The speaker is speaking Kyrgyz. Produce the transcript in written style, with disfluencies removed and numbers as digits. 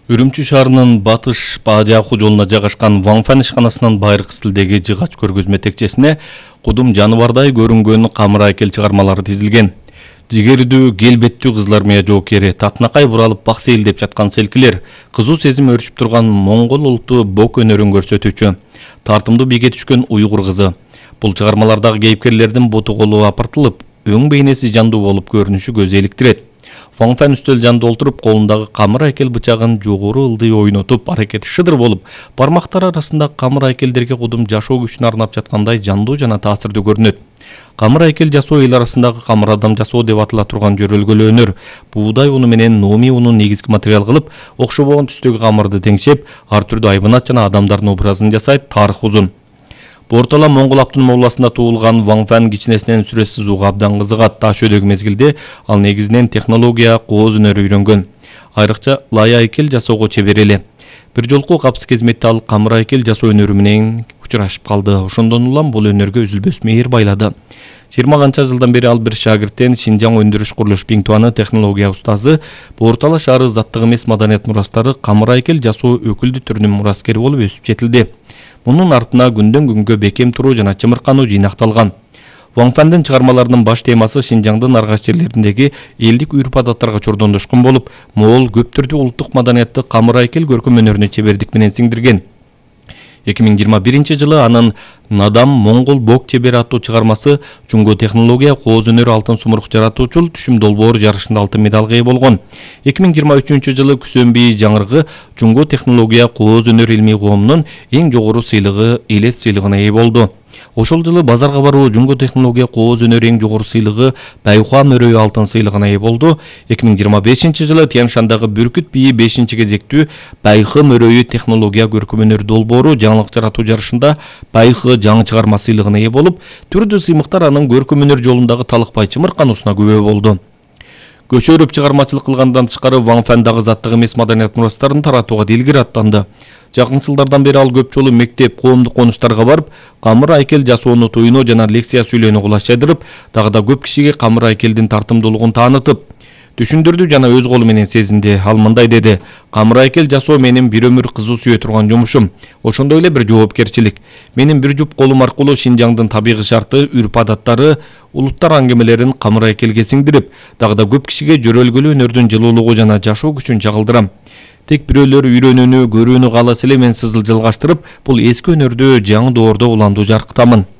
Үрүмчү шаарынын батыш Баажаакуу жолуна жайгашкан Ваңфан ишканасынын байыркы стилдеги жыгач көргөзмө текчесине кудум жаныбардай көрүнгөн камыр айкел чыгармалары тизилген. Жигердүү, келбеттүү кызлар мыя жоокери, татынакай буралып бак сейилдеп жаткан селкилер, кызуу сезим өрчүп турган моңгол улуттуу бок өнөрүн көрсөтүүчү, тартымдуу биге түшкөн уйгур кызы. Бул чыгармалардагы кейипкерлердин буту колу апартылып, өң бейнеси жандуу болуп көрүнүшү көз иликтирет. Ваңфан үстөл жанында отуруп, колундагы камыр айкел бычагын жогору ылдый ойнотуп, аракети шыдыр болуп, бармактары арасында камыр айкелдерге кудум жашоо күчүн арнап жаткандай жандуу жана таасирдүү көрүнөт. Камыр айкел жасоо эл арасындагы камыр адам жасоо деп атала турган жөрөлгөлүү өнөр. Буудай уну менен номи унун негизги материал кылып, окшобогон түстөгү камырды теңшеп, ар түрдүү айбанат жана адамдардын образын жасайт. Тарых узун. Бортала Моңгол автономия областында туулган Ваңфан кичинесинен сүрөт сызууга абдан кызыгат. Таш өдөгү мезгилде ал негизинен технология, кооз өнөрү үйрөнгөн. Айрыкча лай айкел жасоого чебер эле. Бир жолку капсыз кезметте ал камыр айкел жасоо өнөрү менен учурашып калды. Ошондон улам бул өнөргө үзүлбөс мейир байлады. 20 канча жылдан бери ал бир шагирттен Шинжаң өндүрүш курулуш Биңтуаны технология устазы, Бортала шаары заттык эмес маданият мурастары камыр айкел жасоо өкүлдүү түрүнүн мураскери болуп өсүп жетилди. Мунун артына күндөн күнгө бекем туруу жана чымыркануу жыйнакталган. Ваңфандын чыгармаларынын баш темасы Шинжаңдын аргаш жерлериндеги элдик үрп-адаттарга чордондошкон болуп, моол көп түрдүү улуттук маданиятты камыр айкел көркөм өнөрүнө чебердик менен сиңдирген. 2021 жылы анын Надам Моңгол бок чебери аттуу чыгармасы Жунго технология кооз өнөрү алтын сумурук жаратуучул түшүм долбоор жарышында алтын медалга ээ болгон. 2023 жылы Күсөнбий жаңыргы Жунго технология кооз өнөр илмий коомунун эң жогору сыйлыгы элет сыйлыгына ээ болду. Ошол жылы базарга баруу Жунго технология кооз өнөр эң жогору сыйлыгы Байхуа мөрөйү алтын сыйлыгына ээ болду. 2025 жылы Тянь-Шаньдагы Бүркүт бийи 5-кезектүү Байхы мөрөйү технология көркөм өнөр долбоору жаңылык жаратуу жарышында Байхы жаңы чыгарма сыйлыгына ээ болуп, түрдүү сыймыктар анын көркөм өнөр жолундагы талыкпай чымыркануусуна күбө болду. Көчөрүп чыгармачылык кылгандан тышкары Ваңфандагы заттык эмес маданият мурастарын таратууга дилгир аттанды. Жакын жылдардан бери ал көп жолу мектеп, коомдук конуштарга барып, камыр айкел жасоону туйноо жана лекция сүйлөөнү кулаш жайдырып, дагы да көп кишиге камыр айкелдин тартымдуулугун таанытып, түшүндүрдү жана өз колу менен сезинди. Ал мындай деди: камыр айкел жасоо менин бир өмүр кызуу сүйө турган жумушум. Ошондой эле бир жоопкерчилик. Менин бир жуп колум аркылуу Шинжаңдын табигый шарты, үрп-адаттары, улуттар аңгемелерин камыр айкелге сиңдирип, дагы да көп кишиге жөрөлгөлүү өнөрдүн жылуулугу жана жашоо күчүн чагылдырам. Тек бирөөлөр үйрөнүүнү, көрүүнү кааласа эле мен сызыл жалгаштырып, бул эски өнөрдү жаңы доордо уландуу жаркытамын.